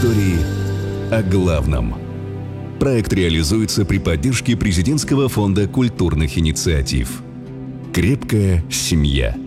Истории о главном. Проект реализуется при поддержке Президентского фонда культурных инициатив. Крепкая семья.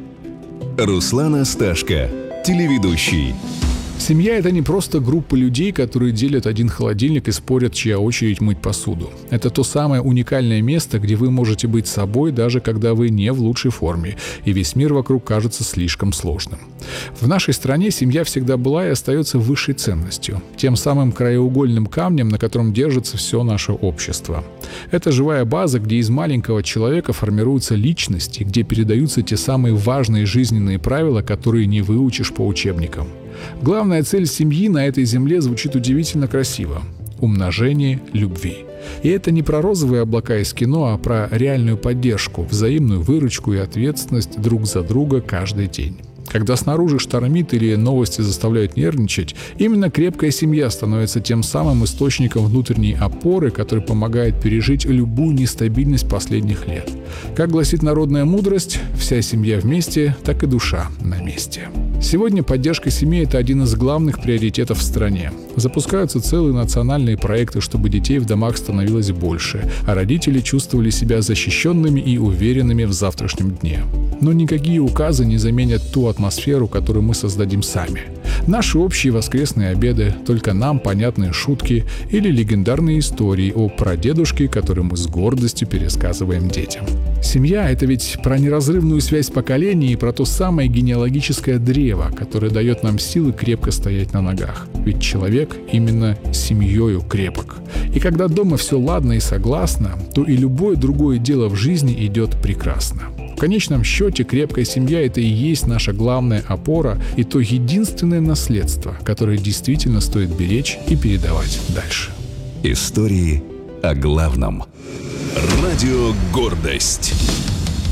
Руслан Асташко, телеведущий. Семья – это не просто группа людей, которые делят один холодильник и спорят, чья очередь мыть посуду. Это то самое уникальное место, где вы можете быть собой, даже когда вы не в лучшей форме, и весь мир вокруг кажется слишком сложным. В нашей стране семья всегда была и остается высшей ценностью, тем самым краеугольным камнем, на котором держится все наше общество. Это живая база, где из маленького человека формируются личности, где передаются те самые важные жизненные правила, которые не выучишь по учебникам. Главная цель семьи на этой земле звучит удивительно красиво – умножение любви. И это не про розовые облака из кино, а про реальную поддержку, взаимную выручку и ответственность друг за друга каждый день. Когда снаружи штормит или новости заставляют нервничать, именно крепкая семья становится тем самым источником внутренней опоры, который помогает пережить любую нестабильность последних лет. Как гласит народная мудрость, вся семья вместе, так и душа на месте. Сегодня поддержка семьи – это один из главных приоритетов в стране. Запускаются целые национальные проекты, чтобы детей в домах становилось больше, а родители чувствовали себя защищенными и уверенными в завтрашнем дне. Но никакие указы не заменят ту атмосферу, которую мы создадим сами. Наши общие воскресные обеды, только нам понятные шутки или легендарные истории о прадедушке, которые мы с гордостью пересказываем детям. Семья – это ведь про неразрывную связь поколений и про то самое генеалогическое древо, которое дает нам силы крепко стоять на ногах. Ведь человек именно семьёю крепок. И когда дома все ладно и согласно, то и любое другое дело в жизни идет прекрасно. В конечном счете, крепкая семья – это и есть наша главная опора и то единственное наследство, которое действительно стоит беречь и передавать дальше. Истории о главном. Радио «Гордость».